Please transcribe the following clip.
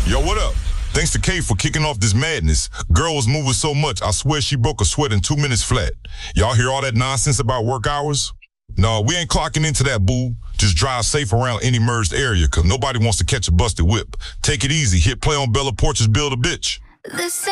Yo, what up? Thanks to Kay for kicking off this madness. Girl was moving so much, I swear she broke a sweat in 2 minutes flat. Y'all hear all that nonsense about work hours? No, we ain't clocking into that, boo. Just drive safe around any merged area, cause nobody wants to catch a busted whip. Take it easy, hit play on Bella Porch's Build a Bitch.